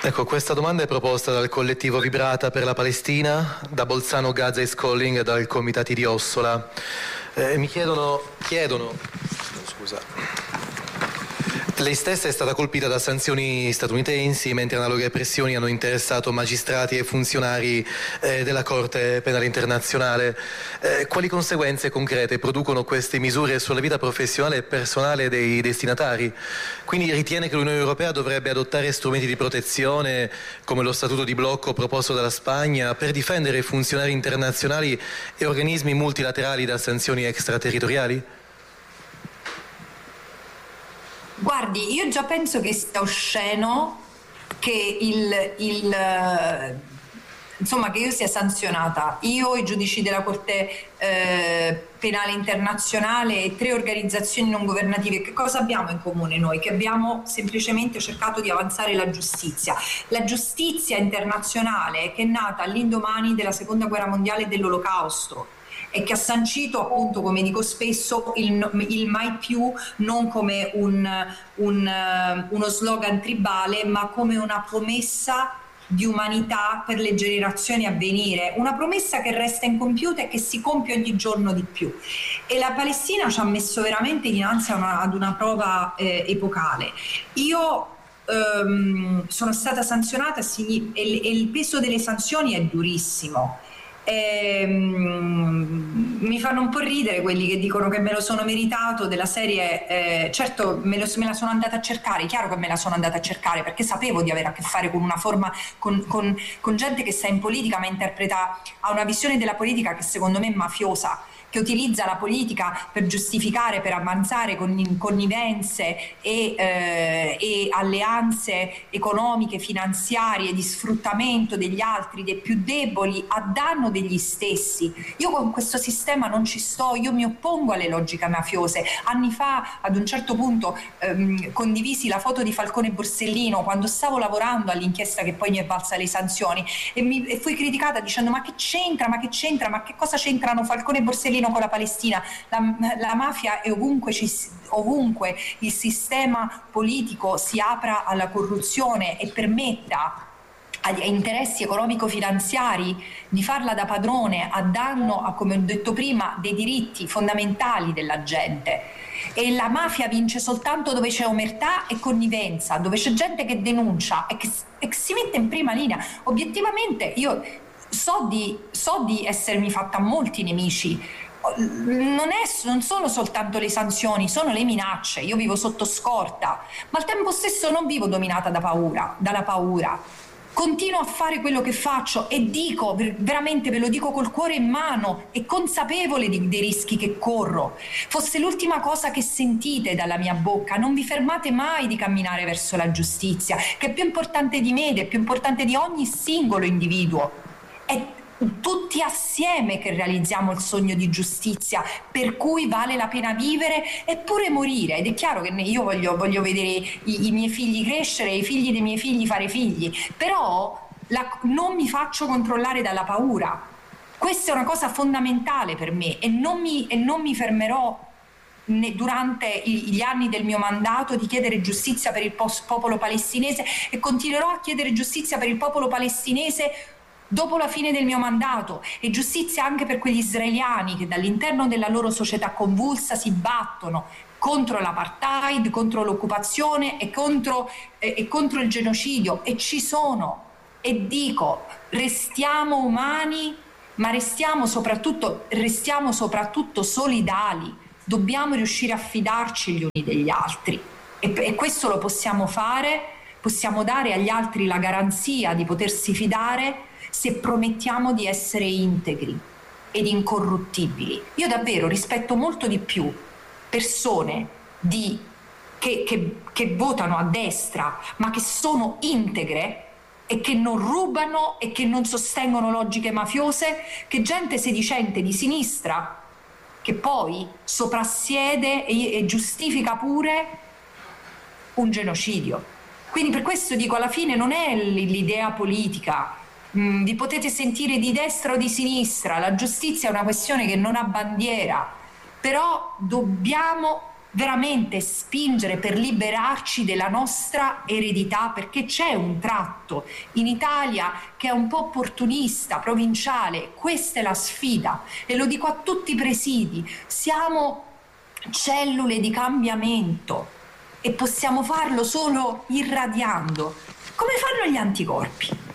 Ecco, questa domanda è proposta dal collettivo Vibrata per la Palestina, da Bolzano, Gaza e Scolling e dal Comitati di Ossola. Mi chiedono, scusa. Lei stessa è stata colpita da sanzioni statunitensi, mentre analoghe pressioni hanno interessato magistrati e funzionari della Corte Penale Internazionale. Quali conseguenze concrete producono queste misure sulla vita professionale e personale dei destinatari? Quindi ritiene che l'Unione Europea dovrebbe adottare strumenti di protezione, come lo statuto di blocco proposto dalla Spagna, per difendere funzionari internazionali e organismi multilaterali da sanzioni extraterritoriali? Guardi, io già penso che sia osceno che insomma, che io sia sanzionata. Io, i giudici della Corte Penale Internazionale e 3 organizzazioni non governative, che cosa abbiamo in comune noi? Che abbiamo semplicemente cercato di avanzare la giustizia internazionale, che è nata all'indomani della Seconda Guerra Mondiale e dell'Olocausto, e che ha sancito, appunto, come dico spesso, il mai più, non come uno slogan tribale, ma come una promessa di umanità per le generazioni a venire, una promessa che resta incompiuta e che si compie ogni giorno di più. E la Palestina ci ha messo veramente dinanzi ad una prova epocale. Io sono stata sanzionata e il peso delle sanzioni è durissimo. Mi fanno un po' ridere quelli che dicono che me lo sono meritato, della serie certo me la sono andata a cercare, chiaro che me la sono andata a cercare, perché sapevo di avere a che fare con una forma con gente che sta in politica ma ha una visione della politica che secondo me è mafiosa, che utilizza la politica per giustificare, per avanzare connivenze e alleanze economiche, finanziarie, di sfruttamento degli altri, dei più deboli, a danno degli stessi. Io con questo sistema non ci sto, io mi oppongo alle logiche mafiose. Anni fa, ad un certo punto, condivisi la foto di Falcone e Borsellino quando stavo lavorando all'inchiesta che poi mi è valsa le sanzioni, e fui criticata dicendo ma che c'entra, ma che cosa c'entrano Falcone e Borsellino con la Palestina? La mafia è ovunque il sistema politico si apra alla corruzione e permetta agli interessi economico-finanziari di farla da padrone a danno, come ho detto prima, dei diritti fondamentali della gente. E la mafia vince soltanto dove c'è omertà e connivenza, dove c'è gente che denuncia e che si mette in prima linea. Obiettivamente io so di essermi fatta molti nemici. Non sono soltanto le sanzioni, sono le minacce. Io vivo sotto scorta, ma al tempo stesso non vivo dominata dalla paura. Continuo a fare quello che faccio e dico, veramente ve lo dico col cuore in mano e consapevole dei rischi che corro. Fosse l'ultima cosa che sentite dalla mia bocca, non vi fermate mai di camminare verso la giustizia, che è più importante di me ed è più importante di ogni singolo individuo. È tutti assieme che realizziamo il sogno di giustizia, per cui vale la pena vivere e pure morire. Ed è chiaro che io voglio vedere i miei figli crescere, i figli dei miei figli fare figli, però non mi faccio controllare dalla paura. Questa è una cosa fondamentale per me e non mi fermerò durante gli anni del mio mandato di chiedere giustizia per il popolo palestinese, e continuerò a chiedere giustizia per il popolo palestinese dopo la fine del mio mandato, e giustizia anche per quegli israeliani che dall'interno della loro società convulsa si battono contro l'apartheid, contro l'occupazione e contro il genocidio, e ci sono. E dico, restiamo umani, ma restiamo soprattutto solidali. Dobbiamo riuscire a fidarci gli uni degli altri, e questo lo possiamo fare, possiamo dare agli altri la garanzia di potersi fidare se promettiamo di essere integri ed incorruttibili. Io davvero rispetto molto di più persone che votano a destra ma che sono integre e che non rubano e che non sostengono logiche mafiose, che gente sedicente di sinistra che poi soprassiede e giustifica pure un genocidio. Quindi per questo dico, alla fine non è l'idea politica, vi potete sentire di destra o di sinistra, la giustizia è una questione che non ha bandiera, però dobbiamo veramente spingere per liberarci della nostra eredità, perché c'è un tratto in Italia che è un po' opportunista, provinciale. Questa è la sfida e lo dico a tutti i presidi: siamo cellule di cambiamento e possiamo farlo solo irradiando, come fanno gli anticorpi.